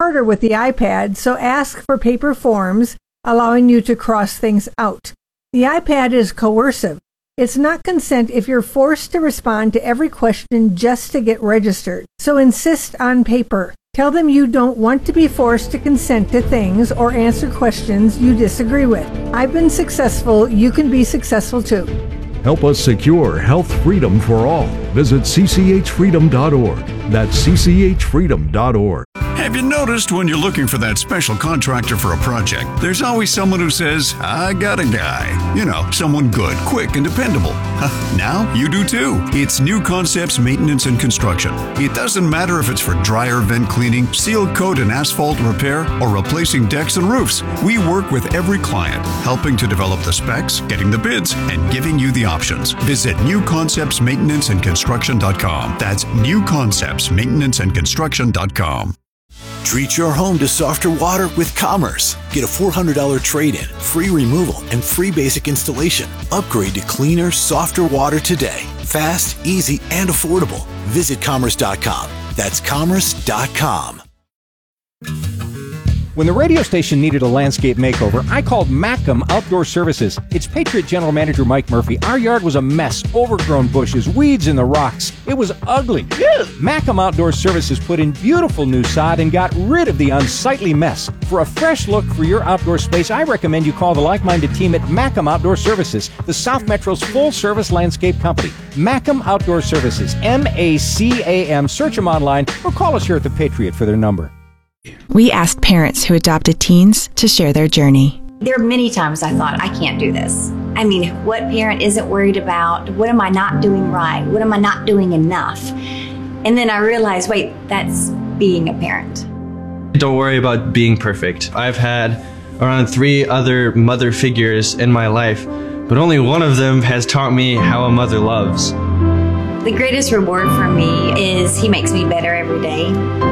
harder with the iPad, so ask for paper forms, allowing you to cross things out. The iPad is coercive. It's not consent if you're forced to respond to every question just to get registered. So insist on paper. Tell them you don't want to be forced to consent to things or answer questions you disagree with. I've been successful. You can be successful too. Help us secure health freedom for all. Visit cchfreedom.org. That's cchfreedom.org. Have you noticed when you're looking for that special contractor for a project, there's always someone who says, I got a guy. You know, someone good, quick, and dependable. Now you do too. It's New Concepts Maintenance and Construction. It doesn't matter if it's for dryer vent cleaning, seal coat and asphalt repair, or replacing decks and roofs. We work with every client, helping to develop the specs, getting the bids, and giving you the options. Visit newconceptsmaintenanceandconstruction.com. That's newconceptsmaintenanceandconstruction.com. Treat your home to softer water with Commerce. Get a $400 trade-in, free removal, and free basic installation. Upgrade to cleaner, softer water today. Fast, easy, and affordable. Visit commerce.com. That's commerce.com. When the radio station needed a landscape makeover, I called Mackem Outdoor Services. It's Patriot General Manager Mike Murphy. Our yard was a mess, overgrown bushes, weeds in the rocks. It was ugly. Mackem Outdoor Services put in beautiful new sod and got rid of the unsightly mess. For a fresh look for your outdoor space, I recommend you call the like-minded team at Mackem Outdoor Services, the South Metro's full-service landscape company. Mackem Outdoor Services, M-A-C-A-M. Search them online or call us here at the Patriot for their number. We asked parents who adopted teens to share their journey. There are many times I thought, I can't do this. I mean, what parent isn't worried about? What am I not doing right? What am I not doing enough? And then I realized, wait, that's being a parent. Don't worry about being perfect. I've had around 3 other mother figures in my life, but only one of them has taught me how a mother loves. The greatest reward for me is he makes me better every day.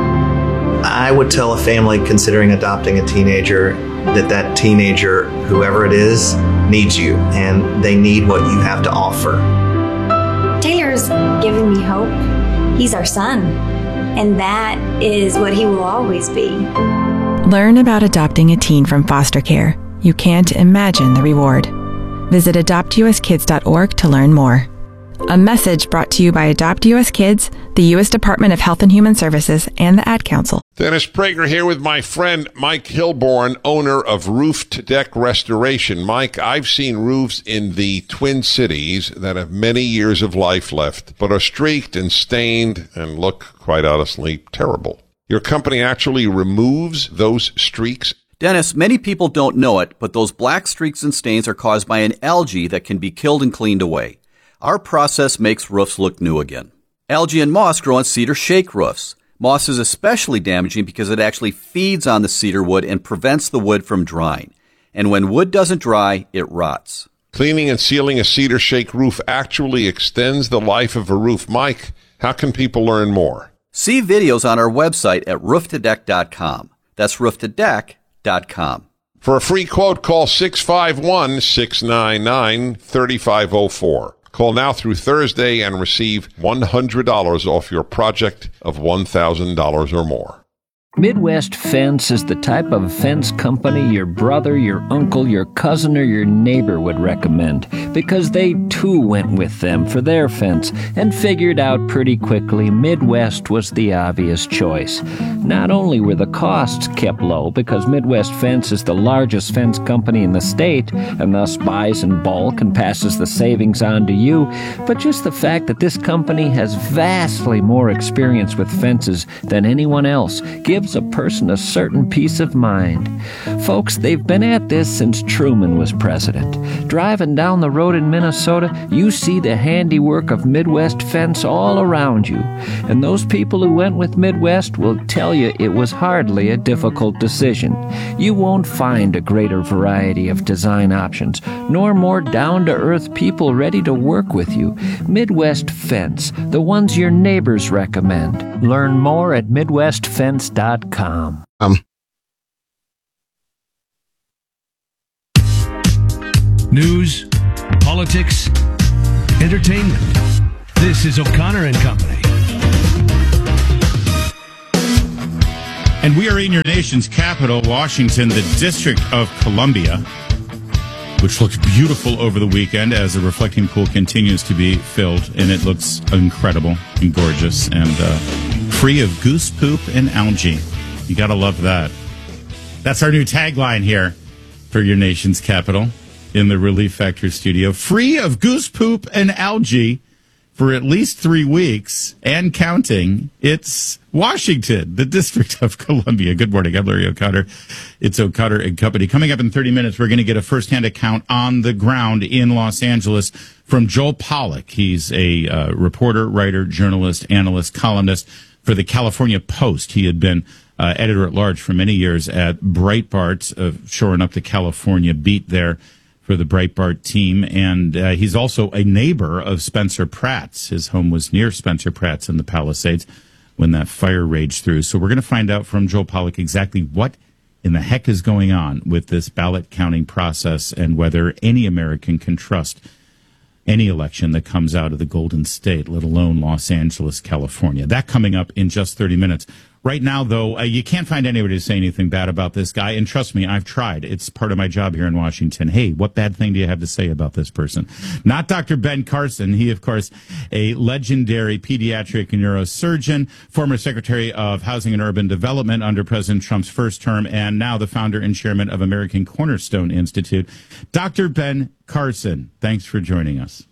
I would tell a family considering adopting a teenager that teenager, whoever it is, needs you, and they need what you have to offer. Taylor's given me hope. He's our son, and that is what he will always be. Learn about adopting a teen from foster care. You can't imagine the reward. Visit adoptuskids.org to learn more. A message brought to you by Adopt U.S. Kids, the U.S. Department of Health and Human Services, and the Ad Council. Dennis Prager here with my friend Mike Hilborn, owner of Roof to Deck Restoration. Mike, I've seen roofs in the Twin Cities that have many years of life left, but are streaked and stained and look, quite honestly, terrible. Your company actually removes those streaks? Dennis, many people don't know it, but those black streaks and stains are caused by an algae that can be killed and cleaned away. Our process makes roofs look new again. Algae and moss grow on cedar shake roofs. Moss is especially damaging because it actually feeds on the cedar wood and prevents the wood from drying. And when wood doesn't dry, it rots. Cleaning and sealing a cedar shake roof actually extends the life of a roof. Mike, how can people learn more? See videos on our website at rooftodeck.com. That's rooftodeck.com. For a free quote, call 651-699-3504. Call now through Thursday and receive $100 off your project of $1,000 or more. Midwest Fence is the type of fence company your brother, your uncle, your cousin, or your neighbor would recommend, because they too went with them for their fence and figured out pretty quickly Midwest was the obvious choice. Not only were the costs kept low because Midwest Fence is the largest fence company in the state and thus buys in bulk and passes the savings on to you, but just the fact that this company has vastly more experience with fences than anyone else gives a person a certain peace of mind. Folks, they've been at this since Truman was president. Driving down the road in Minnesota, you see the handiwork of Midwest Fence all around you. And those people who went with Midwest will tell you it was hardly a difficult decision. You won't find a greater variety of design options, nor more down-to-earth people ready to work with you. Midwest Fence, the ones your neighbors recommend. Learn more at MidwestFence.com. News, politics, entertainment. This is O'Connor and Company. And we are in your nation's capital, Washington, the District of Columbia, which looked beautiful over the weekend as the reflecting pool continues to be filled, and it looks incredible and gorgeous and free of goose poop and algae. You got to love that. That's our new tagline here for your nation's capital in the Relief Factor studio. Free of goose poop and algae for at least 3 weeks and counting. It's Washington, the District of Columbia. Good morning. I'm Larry O'Connor. It's O'Connor and Company. Coming up in 30 minutes, we're going to get a firsthand account on the ground in Los Angeles from Joel Pollak. He's a reporter, writer, journalist, analyst, columnist for the California Post. He had been editor-at-large for many years at Breitbart, shoring up the California beat there for the Breitbart team, and he's also a neighbor of Spencer Pratt's. His home was near Spencer Pratt's in the Palisades when that fire raged through. So we're going to find out from Joel Pollak exactly what in the heck is going on with this ballot counting process and whether any American can trust any election that comes out of the Golden State, let alone Los Angeles, California. That coming up in just 30 minutes. Right now, though, you can't find anybody to say anything bad about this guy. And trust me, I've tried. It's part of my job here in Washington. Hey, what bad thing do you have to say about this person? Not Dr. Ben Carson. He, of course, a legendary pediatric neurosurgeon, former Secretary of Housing and Urban Development under President Trump's first term, and now the founder and chairman of American Cornerstone Institute. Dr. Ben Carson, thanks for joining us.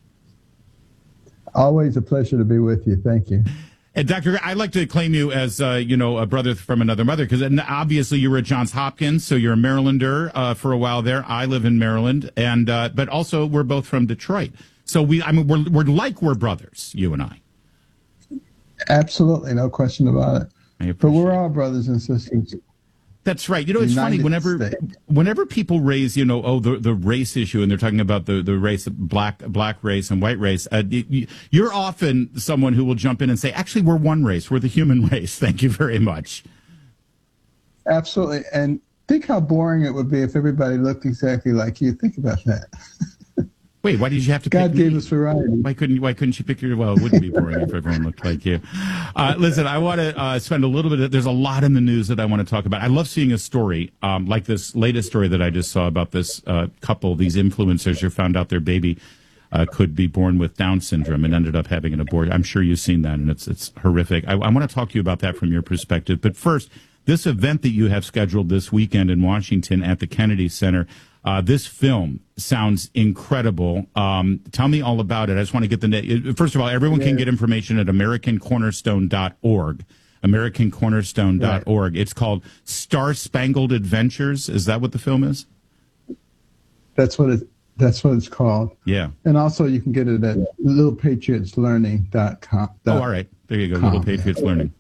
Always a pleasure to be with you. Thank you. And Dr. I'd like to claim you as, a brother from another mother, because obviously you were at Johns Hopkins, so you're a Marylander for a while there. I live in Maryland, and but also we're both from Detroit. So we're like we're brothers, you and I. Absolutely, no question about it. But we're all brothers and sisters. That's right. You know, it's funny whenever people raise, the race issue, and they're talking about the race, black race and white race. You're often someone who will jump in and say, actually, we're one race. We're the human race. Thank you very much. Absolutely. And think how boring it would be if everybody looked exactly like you. Think about that. Wait, why did you have to God pick gave me? us variety. Why couldn't you pick well, it wouldn't be boring if everyone looked like you. Listen, I want to spend a little bit there's a lot in the news that I want to talk about. I love seeing a story like this latest story that I just saw about this couple, these influencers who found out their baby could be born with Down syndrome and ended up having an abortion. I'm sure you've seen that, and it's horrific. I want to talk to you about that from your perspective. But first, this event that you have scheduled this weekend in Washington at the Kennedy Center, this film sounds incredible. Tell me all about it. I just want to get first of all, everyone can get information at AmericanCornerstone.org. AmericanCornerstone.org. Right. It's called Star Spangled Adventures. Is that what the film is? That's what it's called. Yeah. And also you can get it at littlepatriotslearning.com. Oh, all right. There you go. Little Patriots Learning.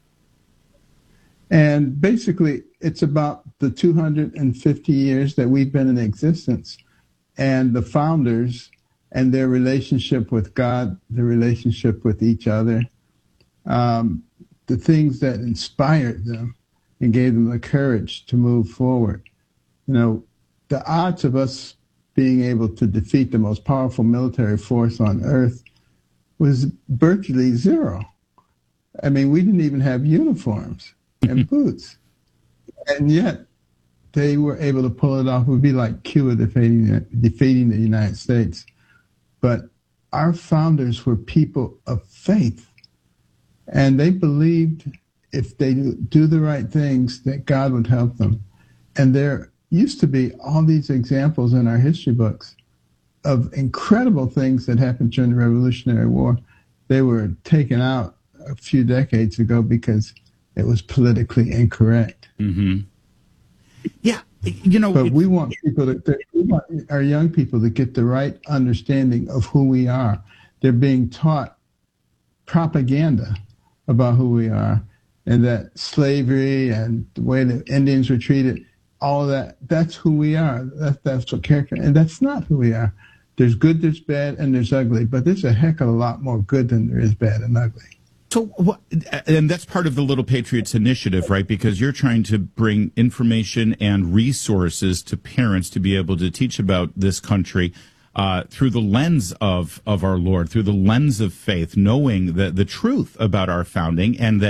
And basically, it's about the 250 years that we've been in existence and the founders and their relationship with God, the relationship with each other, the things that inspired them and gave them the courage to move forward. The odds of us being able to defeat the most powerful military force on earth was virtually zero. I mean, we didn't even have uniforms and boots. And yet they were able to pull it off. It would be like Cuba defeating the United States. But our founders were people of faith. And they believed if they do the right things, that God would help them. And there used to be all these examples in our history books of incredible things that happened during the Revolutionary War. They were taken out a few decades ago because it was politically incorrect. Mm-hmm. Yeah, But we want our young people to get the right understanding of who we are. They're being taught propaganda about who we are, and that slavery and the way the Indians were treated, all of that's who we are. That's what character, and that's not who we are. There's good, there's bad, and there's ugly, but there's a heck of a lot more good than there is bad and ugly. So, and that's part of the Little Patriots Initiative, right? Because you're trying to bring information and resources to parents to be able to teach about this country through the lens of our Lord, through the lens of faith, knowing the truth about our founding, and that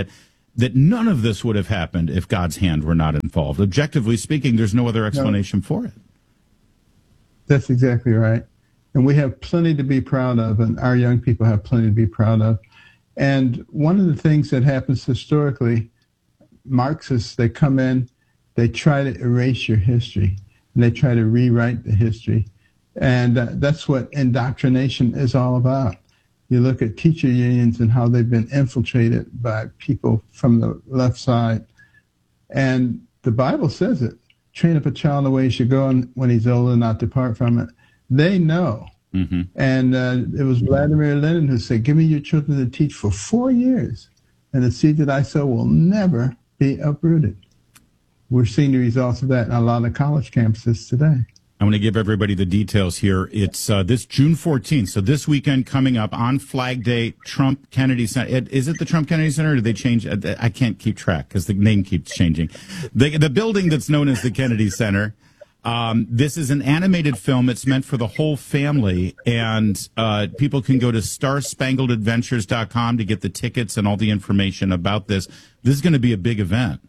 that none of this would have happened if God's hand were not involved. Objectively speaking, there's no other explanation for it. That's exactly right. And we have plenty to be proud of, and our young people have plenty to be proud of. And one of the things that happens historically, Marxists, they come in, they try to erase your history, and they try to rewrite the history. And that's what indoctrination is all about. You look at teacher unions and how they've been infiltrated by people from the left side. And the Bible says it. Train up a child in the way he should go, and when he's old, and not depart from it. They know. Mm-hmm. And it was Vladimir Lenin who said, give me your children to teach for 4 years, and the seed that I sow will never be uprooted. We're seeing the results of that in a lot of college campuses today. I want to give everybody the details here. It's this June 14th, so this weekend coming up on Flag Day, Trump Kennedy Center. Is it the Trump Kennedy Center, or did they change? I can't keep track because the name keeps changing. The building that's known as the Kennedy Center. This is an animated film. It's meant for the whole family, and people can go to StarSpangledAdventures.com to get the tickets and all the information about this. This is going to be a big event.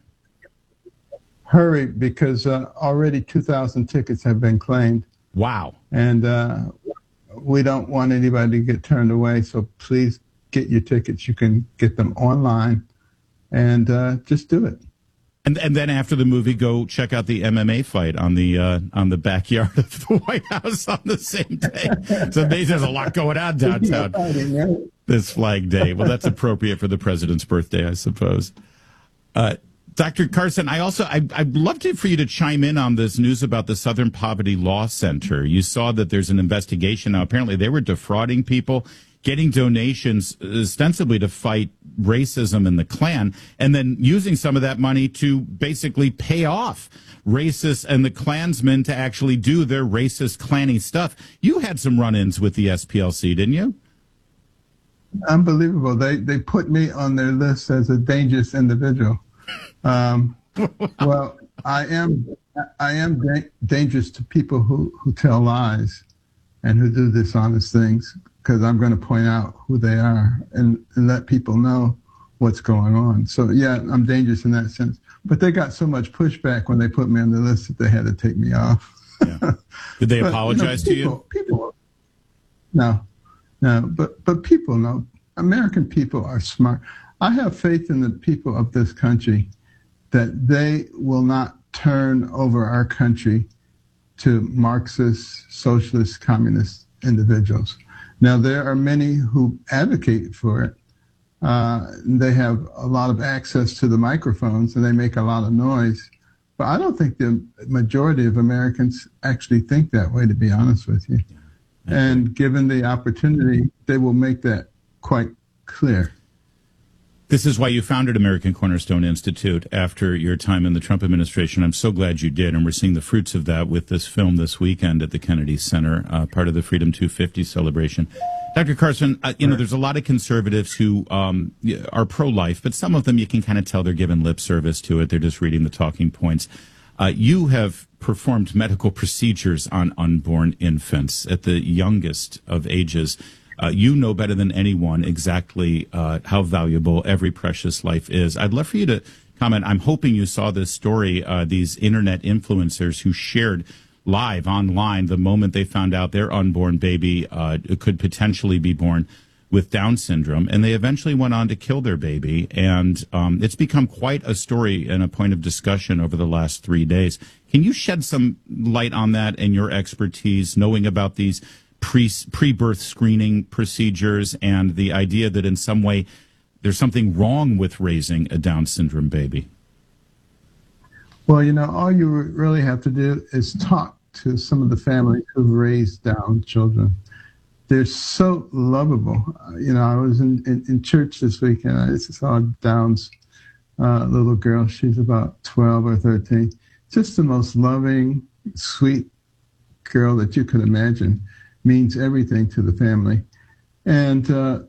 Hurry, because already 2,000 tickets have been claimed. Wow. And we don't want anybody to get turned away, so please get your tickets. You can get them online, and just do it. And then after the movie, go check out the MMA fight on the backyard of the White House on the same day. So there's a lot going on downtown this Flag Day. Well, that's appropriate for the president's birthday, I suppose. Dr. Carson, I'd love for you to chime in on this news about the Southern Poverty Law Center. You saw that there's an investigation now. Apparently, they were defrauding people, getting donations ostensibly to fight racism in the Klan, and then using some of that money to basically pay off racists and the Klansmen to actually do their racist, Klanny stuff. You had some run-ins with the SPLC, didn't you? Unbelievable. They put me on their list as a dangerous individual. Well, I am dangerous to people who tell lies and who do dishonest things, because I'm going to point out who they are and let people know what's going on. So, yeah, I'm dangerous in that sense. But they got so much pushback when they put me on the list that they had to take me off. Yeah. Did they apologize to you? No, but people know. American people are smart. I have faith in the people of this country that they will not turn over our country to Marxist, socialist, communist individuals. Now, there are many who advocate for it. They have a lot of access to the microphones, and they make a lot of noise. But I don't think the majority of Americans actually think that way, to be honest with you. And given the opportunity, they will make that quite clear. This is why you founded American Cornerstone Institute after your time in the Trump administration. I'm so glad you did, and we're seeing the fruits of that with this film this weekend at the Kennedy Center, part of the Freedom 250 celebration. Dr. Carson, there's a lot of conservatives who are pro-life, but some of them you can kind of tell they're giving lip service to it. They're just reading the talking points. You have performed medical procedures on unborn infants at the youngest of ages. You know better than anyone exactly how valuable every precious life is. I'd love for you to comment. I'm hoping you saw this story, these internet influencers who shared live online the moment they found out their unborn baby could potentially be born with Down syndrome, and they eventually went on to kill their baby. And it's become quite a story and a point of discussion over the last 3 days. Can you shed some light on that and your expertise, knowing about these pre-birth screening procedures and the idea that in some way there's something wrong with raising a Down syndrome baby? Well, all you really have to do is talk to some of the families who've raised Down children. They're so lovable. I was in church this weekend. I saw Down's little girl. She's about 12 or 13. Just the most loving, sweet girl that you could imagine. Means everything to the family. And,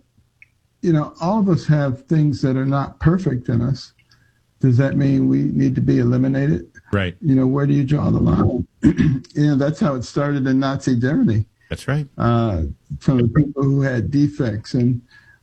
all of us have things that are not perfect in us. Does that mean we need to be eliminated? Right. Where do you draw the line? That's how it started in Nazi Germany. That's right. From the people who had defects. And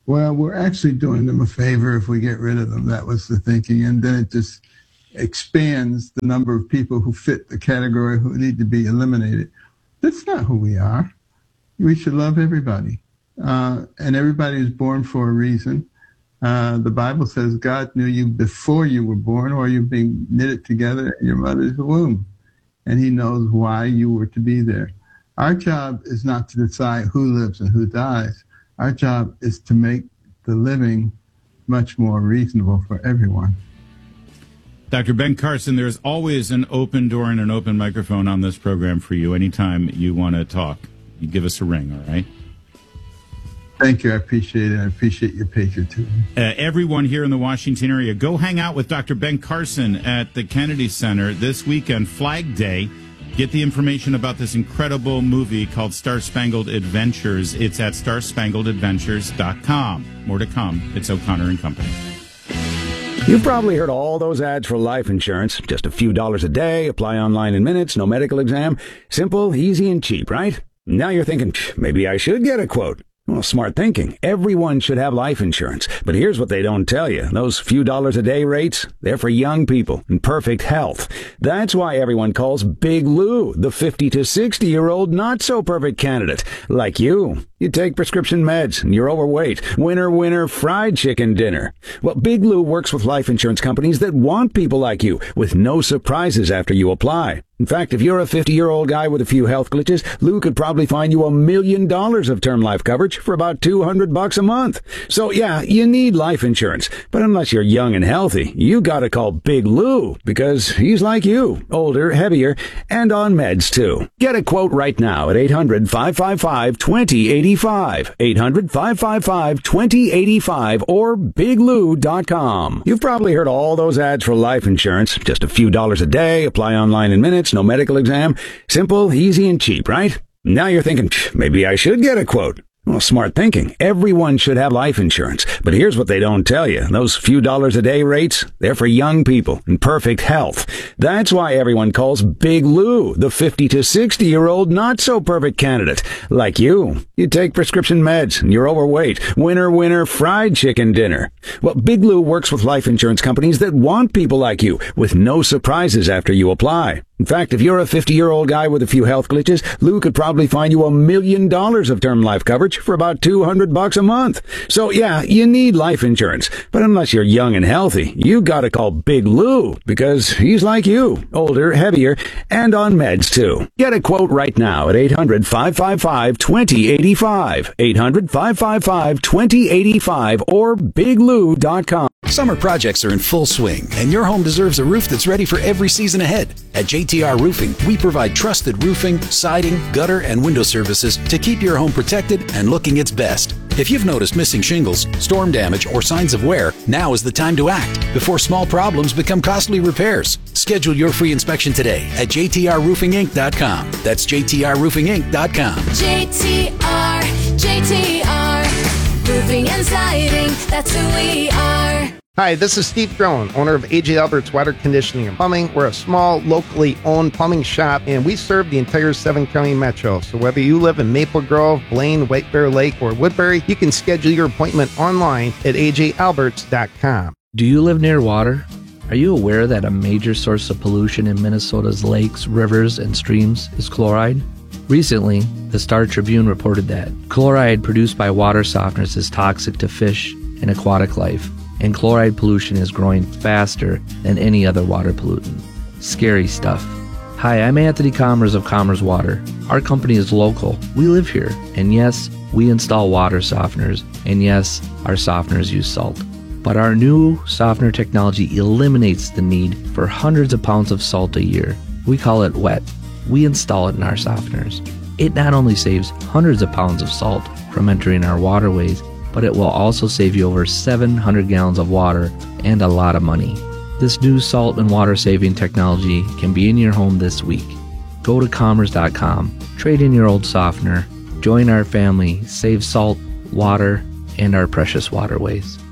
Well, we're actually doing them a favor if we get rid of them. That was the thinking. And then it just expands the number of people who fit the category who need to be eliminated. That's not who we are. We should love everybody. And everybody is born for a reason. The Bible says God knew you before you were born, or you're being knitted together in your mother's womb. And he knows why you were to be there. Our job is not to decide who lives and who dies. Our job is to make the living much more reasonable for everyone. Dr. Ben Carson, there's always an open door and an open microphone on this program for you. Anytime you want to talk, you give us a ring, all right? Thank you. I appreciate it. I appreciate your patriotism. Everyone here in the Washington area, go hang out with Dr. Ben Carson at the Kennedy Center this weekend, Flag Day. Get the information about this incredible movie called Star Spangled Adventures. It's at starspangledadventures.com. More to come. It's O'Connor and Company. You've probably heard all those ads for life insurance. Just a few dollars a day, apply online in minutes, no medical exam. Simple, easy, and cheap, right? Now you're thinking, maybe I should get a quote. Well, smart thinking. Everyone should have life insurance. But here's what they don't tell you. Those few dollars a day rates, they're for young people in perfect health. That's why everyone calls Big Lou the 50 to 60-year-old not-so-perfect candidate. Like you. You take prescription meds and you're overweight. Winner, fried chicken dinner. Well, Big Lou works with life insurance companies that want people like you with no surprises after you apply. In fact, if you're a 50-year-old guy with a few health glitches, Lou could probably find you $1 million of term life coverage for about $200 a month. So yeah, you need life insurance. But unless you're young and healthy, you gotta call Big Lou because he's like you, older, heavier, and on meds too. Get a quote right now at 800-555-2085. 800-555-2085 or biglou.com. You've probably heard all those ads for life insurance. Just a few dollars a day, apply online in minutes, no medical exam. Simple, easy, and cheap, right? Now you're thinking, maybe I should get a quote. Well, smart thinking. Everyone should have life insurance. But here's what they don't tell you. Those few dollars a day rates, they're for young people in perfect health. That's why everyone calls Big Lou the 50 to 60-year-old not-so-perfect candidate. Like you. You take prescription meds and you're overweight. Winner, fried chicken dinner. Well, Big Lou works with life insurance companies that want people like you with no surprises after you apply. In fact, if you're a 50-year-old guy with a few health glitches, Lou could probably find you $1 million of term life coverage for about $200 a month. So yeah, you need life insurance. But unless you're young and healthy, you gotta call Big Lou because he's like you, older, heavier, and on meds too. Get a quote right now at 800-555-2085. 800-555-2085 or biglou.com. Summer projects are in full swing, and your home deserves a roof that's ready for every season ahead. At JTR Roofing, we provide trusted roofing, siding, gutter, and window services to keep your home protected and looking its best. If you've noticed missing shingles, storm damage, or signs of wear, now is the time to act before small problems become costly repairs. Schedule your free inspection today at jtrroofinginc.com. That's jtrroofinginc.com. JTR, roofing and siding, that's who we are. Hi, this is Steve Drone, owner of A.J. Albert's Water Conditioning and Plumbing. We're a small, locally owned plumbing shop, and we serve the entire 7-county metro. So whether you live in Maple Grove, Blaine, White Bear Lake, or Woodbury, you can schedule your appointment online at ajalberts.com. Do you live near water? Are you aware that a major source of pollution in Minnesota's lakes, rivers, and streams is chloride? Recently, the Star Tribune reported that chloride produced by water softeners is toxic to fish and aquatic life, and chloride pollution is growing faster than any other water pollutant. Scary stuff. Hi, I'm Anthony Commerce of Commerce Water. Our company is local. We live here. And yes, we install water softeners. And yes, our softeners use salt. But our new softener technology eliminates the need for hundreds of pounds of salt a year. We call it WET. We install it in our softeners. It not only saves hundreds of pounds of salt from entering our waterways, but it will also save you over 700 gallons of water and a lot of money. This new salt and water saving technology can be in your home this week. Go to commerce.com, trade in your old softener, join our family, save salt, water, and our precious waterways.